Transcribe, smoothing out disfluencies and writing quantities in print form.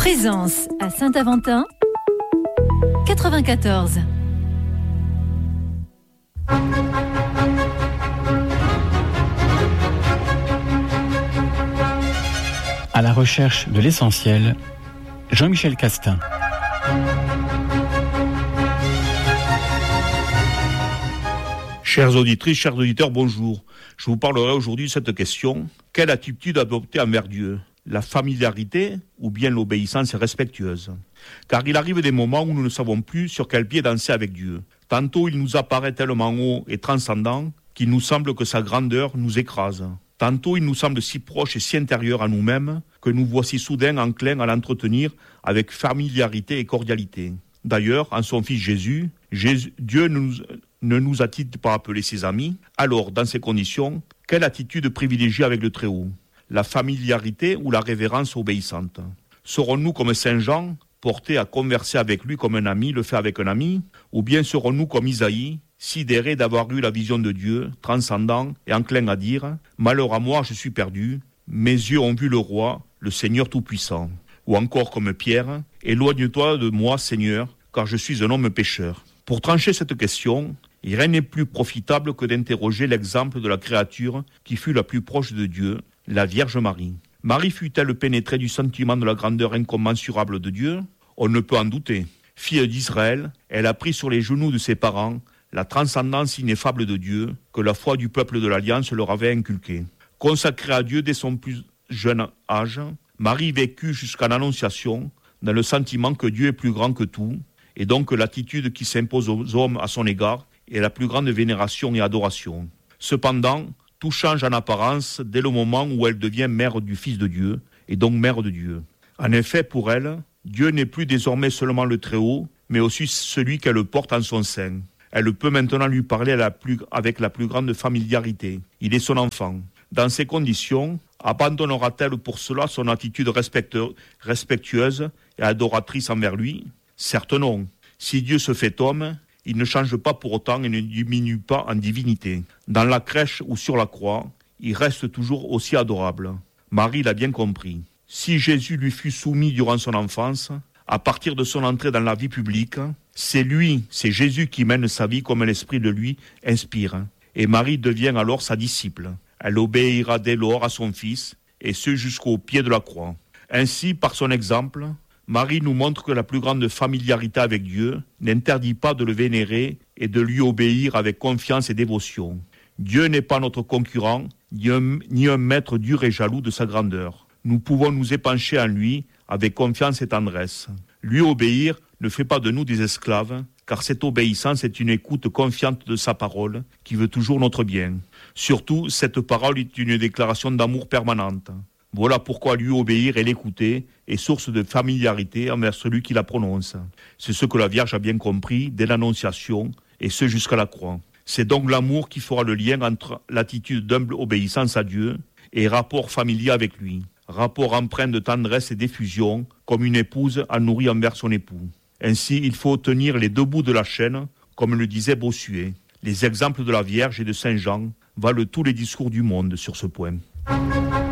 Présence à Saint-Aventin, 94. À la recherche de l'essentiel, Jean-Michel Castin. Chères auditrices, chers auditeurs, bonjour. Je vous parlerai aujourd'hui de cette question. Quelle attitude adopter envers Dieu ? La familiarité ou bien l'obéissance respectueuse ? Car il arrive des moments où nous ne savons plus sur quel pied danser avec Dieu. Tantôt il nous apparaît tellement haut et transcendant qu'il nous semble que sa grandeur nous écrase. Tantôt il nous semble si proche et si intérieur à nous-mêmes que nous voici soudain enclins à l'entretenir avec familiarité et cordialité. D'ailleurs, en son Fils Jésus, Dieu ne nous a-t-il pas appelés ses amis ? Alors, dans ces conditions, quelle attitude privilégier avec le Très-Haut ? La familiarité ou la révérence obéissante ? Serons-nous comme Saint Jean, portés à converser avec lui comme un ami le fait avec un ami ? Ou bien serons-nous comme Isaïe, sidérés d'avoir eu la vision de Dieu, transcendant et enclin à dire « Malheur à moi, je suis perdu, mes yeux ont vu le roi, le Seigneur Tout-Puissant ». Ou encore comme Pierre « Éloigne-toi de moi, Seigneur, car je suis un homme pécheur ». Pour trancher cette question, rien n'est plus profitable que d'interroger l'exemple de la créature qui fut la plus proche de Dieu, la Vierge Marie. Marie fut-elle pénétrée du sentiment de la grandeur incommensurable de Dieu ? On ne peut en douter. Fille d'Israël, elle a pris sur les genoux de ses parents la transcendance ineffable de Dieu que la foi du peuple de l'Alliance leur avait inculquée. Consacrée à Dieu dès son plus jeune âge, Marie vécut jusqu'à l'Annonciation dans le sentiment que Dieu est plus grand que tout, et donc que l'attitude qui s'impose aux hommes à son égard est la plus grande vénération et adoration. Cependant, tout change en apparence dès le moment où elle devient mère du Fils de Dieu, et donc mère de Dieu. En effet, pour elle, Dieu n'est plus désormais seulement le Très-Haut, mais aussi celui qu'elle porte en son sein. Elle peut maintenant lui parler avec la plus grande familiarité. Il est son enfant. Dans ces conditions, abandonnera-t-elle pour cela son attitude respectueuse et adoratrice envers lui ? Certes non. Si Dieu se fait homme, il ne change pas pour autant et ne diminue pas en divinité. Dans la crèche ou sur la croix, il reste toujours aussi adorable. Marie l'a bien compris. Si Jésus lui fut soumis durant son enfance, à partir de son entrée dans la vie publique, c'est Jésus qui mène sa vie comme l'Esprit de lui inspire. Et Marie devient alors sa disciple. Elle obéira dès lors à son Fils, et ce jusqu'au pied de la croix. Ainsi, par son exemple, Marie nous montre que la plus grande familiarité avec Dieu n'interdit pas de le vénérer et de lui obéir avec confiance et dévotion. Dieu n'est pas notre concurrent, ni un maître dur et jaloux de sa grandeur. Nous pouvons nous épancher en lui avec confiance et tendresse. Lui obéir ne fait pas de nous des esclaves, car cette obéissance est une écoute confiante de sa parole qui veut toujours notre bien. Surtout, cette parole est une déclaration d'amour permanente. Voilà pourquoi lui obéir et l'écouter est source de familiarité envers celui qui la prononce. C'est ce que la Vierge a bien compris dès l'Annonciation, et ce jusqu'à la croix. C'est donc l'amour qui fera le lien entre l'attitude d'humble obéissance à Dieu et rapport familier avec lui. Rapport empreint de tendresse et d'effusion, comme une épouse a nourri envers son époux. Ainsi, il faut tenir les deux bouts de la chaîne, comme le disait Bossuet. Les exemples de la Vierge et de Saint Jean valent tous les discours du monde sur ce point.